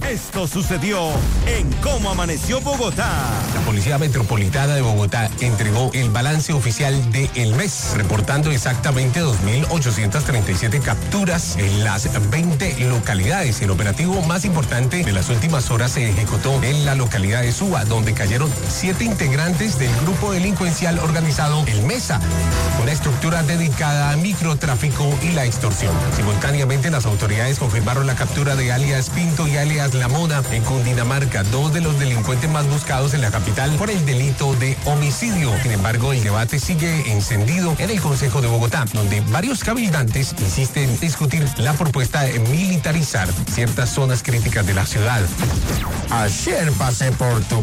Esto sucedió en Cómo Amaneció Bogotá. La Policía Metropolitana de Bogotá entregó el balance oficial del mes, reportando exactamente 2.837 capturas en las 20 localidades. El operativo más importante de las últimas horas se ejecutó en la localidad de Suba, donde cayeron 7 integrantes del grupo delincuencial organizado El Mesa, una estructura dedicada a microtráfico y la extorsión. Simultáneamente, las autoridades confirmaron la captura de alias Pinto y alias La Mona en Cundinamarca, 2 de los delincuentes más buscados en la capital por el delito de homicidio. Sin embargo, el debate sigue encendido en el Consejo de Bogotá, donde varios cabildantes insisten en discutir la propuesta de militarizar ciertas zonas críticas de la ciudad. Ayer pasé por tu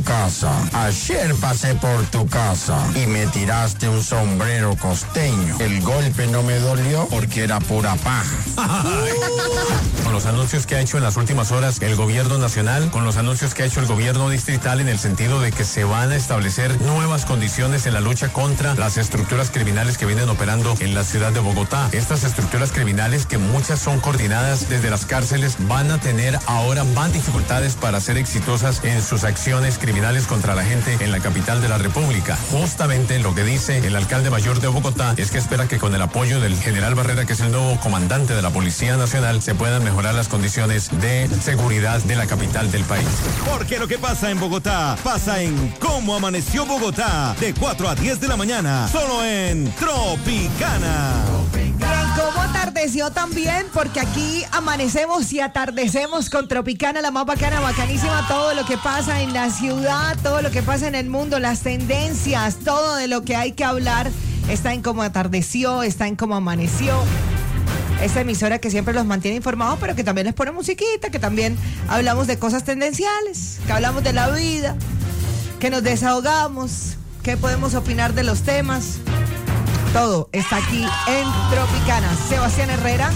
casa y me tiraste un sombrero costeño. El golpe no me dolió porque era pura paja. Con los anuncios que ha hecho en las últimas horas el gobierno nacional, con los anuncios que ha hecho el gobierno distrital en el sentido de que se van a establecer nuevas condiciones en la lucha contra las estructuras criminales que vienen operando en la ciudad de Bogotá. Estas estructuras criminales, que muchas son coordinadas desde las cárceles, van a tener ahora más dificultades para ser exitosas en sus acciones criminales contra la gente en la capital de la República. Justamente lo que dice el alcalde mayor de Bogotá es que espera que con el apoyo del general Barrera, que es el nuevo comandante de la Policía Nacional, se puedan mejorar las condiciones de seguridad de la capital del país. Porque lo que pasa en Bogotá, pasa en Cómo Amaneció Bogotá, de 4 a 10 de la mañana, solo en Tropicana. Bien, ¿cómo atardeció también? Porque aquí amanecemos y atardecemos con Tropicana, la más bacana, bacanísima. Todo lo que pasa en la ciudad, todo lo que pasa en el mundo, las tendencias, todo de lo que hay que hablar está en Cómo atardeció, está en Cómo amaneció. Esta emisora que siempre los mantiene informados, pero que también les pone musiquita, que también hablamos de cosas tendenciales, que hablamos de la vida, que nos desahogamos, que podemos opinar de los temas. Todo está aquí en Tropicana. Sebastián Herrera,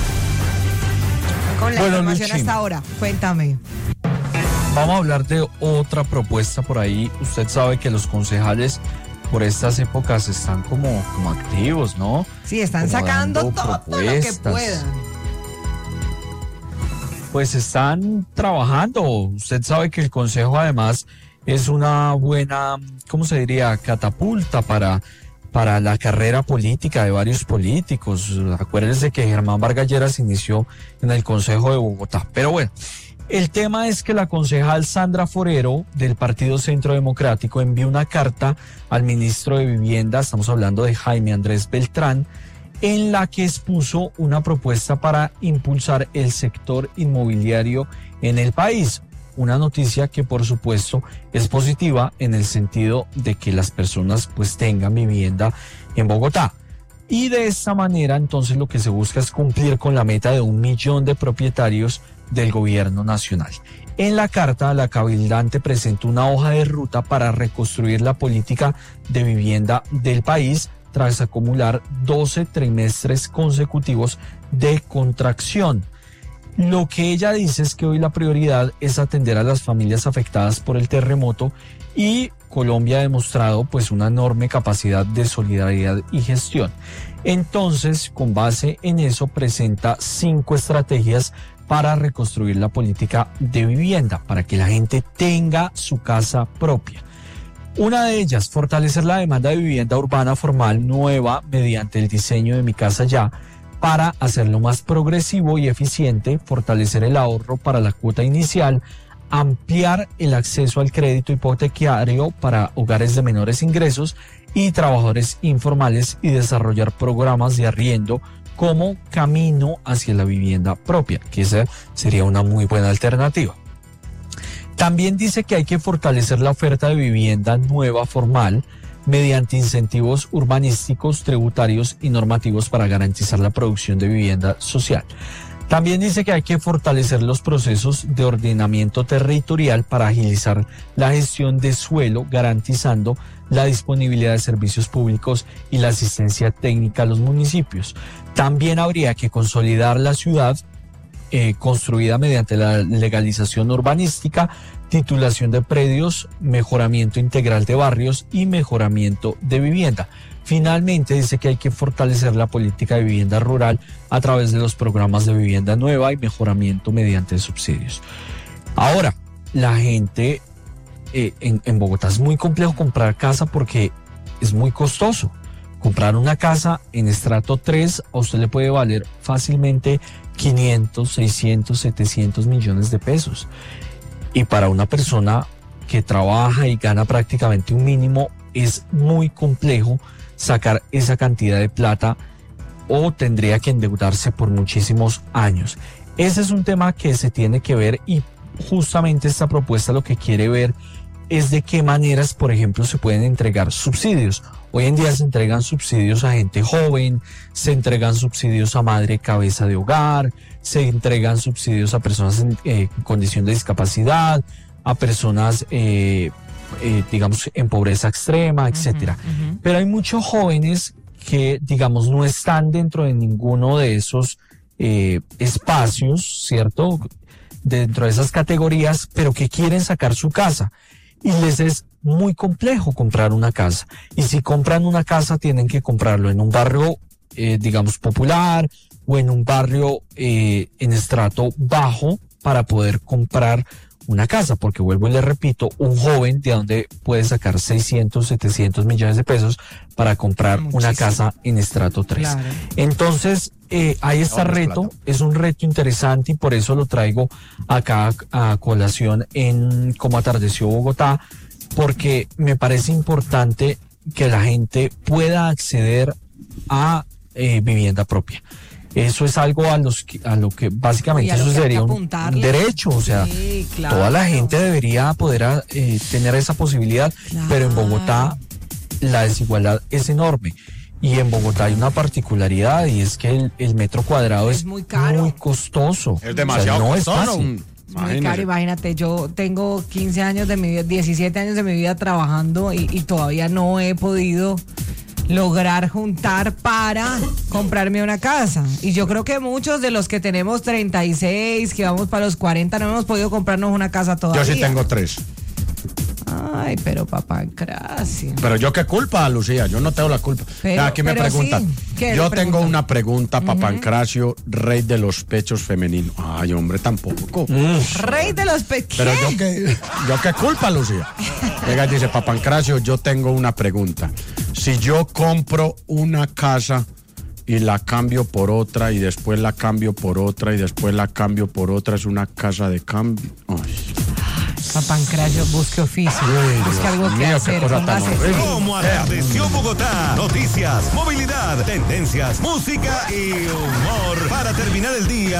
con la información Luchi, hasta ahora. Cuéntame. Vamos a hablar de otra propuesta por ahí. Usted sabe que los concejales por estas épocas están como activos, ¿no? Sí, están como sacando dando todo propuestas. lo que puedan. Pues están trabajando. Usted sabe que el Consejo además es una buena, ¿cómo se diría?, catapulta para la carrera política de varios políticos. Acuérdense que Germán Vargas Lleras inició en el Consejo de Bogotá. Pero bueno, el tema es que la concejal Sandra Forero del Partido Centro Democrático envió una carta al ministro de Vivienda, estamos hablando de Jaime Andrés Beltrán, en la que expuso una propuesta para impulsar el sector inmobiliario en el país. Una noticia que por supuesto es positiva en el sentido de que las personas pues tengan vivienda en Bogotá. Y de esta manera entonces lo que se busca es cumplir con la meta de 1 millón de propietarios del gobierno nacional. En la carta, la cabildante presentó una hoja de ruta para reconstruir la política de vivienda del país tras acumular 12 trimestres consecutivos de contracción. Lo que ella dice es que hoy la prioridad es atender a las familias afectadas por el terremoto y Colombia ha demostrado pues una enorme capacidad de solidaridad y gestión. Entonces, con base en eso, presenta 5 estrategias para reconstruir la política de vivienda, para que la gente tenga su casa propia. Una de ellas, fortalecer la demanda de vivienda urbana formal nueva mediante el diseño de Mi Casa Ya, para hacerlo más progresivo y eficiente, fortalecer el ahorro para la cuota inicial, ampliar el acceso al crédito hipotecario para hogares de menores ingresos y trabajadores informales y desarrollar programas de arriendo como camino hacia la vivienda propia, que esa sería una muy buena alternativa. También dice que hay que fortalecer la oferta de vivienda nueva formal mediante incentivos urbanísticos, tributarios y normativos para garantizar la producción de vivienda social. También dice que hay que fortalecer los procesos de ordenamiento territorial para agilizar la gestión de suelo, garantizando la disponibilidad de servicios públicos y la asistencia técnica a los municipios. También habría que consolidar la ciudad construida mediante la legalización urbanística, titulación de predios, mejoramiento integral de barrios y mejoramiento de vivienda. Finalmente dice que hay que fortalecer la política de vivienda rural a través de los programas de vivienda nueva y mejoramiento mediante subsidios. Ahora, la gente en Bogotá es muy complejo comprar casa porque es muy costoso. Comprar una casa en estrato 3 a usted le puede valer fácilmente 500, 600, 700 millones de pesos. Y para una persona que trabaja y gana prácticamente un mínimo, es muy complejo sacar esa cantidad de plata o tendría que endeudarse por muchísimos años. Ese es un tema que se tiene que ver y justamente esta propuesta lo que quiere ver es de qué maneras, por ejemplo, se pueden entregar subsidios. Hoy en día se entregan subsidios a gente joven, se entregan subsidios a madre cabeza de hogar, se entregan subsidios a personas en condición de discapacidad, a personas, digamos, en pobreza extrema, etcétera. Pero hay muchos jóvenes que, digamos, no están dentro de ninguno de esos espacios, ¿cierto? Dentro de esas categorías, pero que quieren sacar su casa. Y les es muy complejo comprar una casa. Y si compran una casa, tienen que comprarlo en un barrio, digamos, popular o en un barrio en estrato bajo para poder comprar una casa, porque vuelvo y le repito, un joven de donde puede sacar 600, 700 millones de pesos para comprar una casa en estrato 3. Claro. Entonces, hay este reto, es un reto interesante y por eso lo traigo acá a colación en Cómo Atardeció Bogotá, porque me parece importante que la gente pueda acceder a vivienda propia. Eso es algo a lo que básicamente eso sería un derecho, o sea, sí, claro. Toda la gente debería poder tener esa posibilidad, claro. Pero en Bogotá la desigualdad es enorme y en Bogotá hay una particularidad y es que el metro cuadrado es muy caro, muy costoso, es demasiado costoso, es fácil. Muy caro, imagínate, yo tengo 15 años de mi vida, 17 años de mi vida trabajando y todavía no he podido lograr juntar para comprarme una casa. Y yo creo que muchos de los que tenemos 36, que vamos para los 40, no hemos podido comprarnos una casa todavía. Yo sí tengo 3. Ay, pero Papancracio. Pero yo qué culpa, Lucía, yo no tengo la culpa. Aquí me preguntan. Sí. Yo tengo una pregunta, Papancracio, rey de los pechos femeninos. Ay, hombre, tampoco. Rey de los pechos. Pero yo qué culpa, Lucía. Llega y dice, Papancracio, yo tengo una pregunta. Si yo compro una casa y la cambio por otra y después la cambio por otra y después la cambio por otra, ¿es una casa de cambio? Ay. Papancracio, busque oficio, busque algo que hacer. Cómo Atardeció Bogotá. Noticias, movilidad, tendencias, música y humor para terminar el día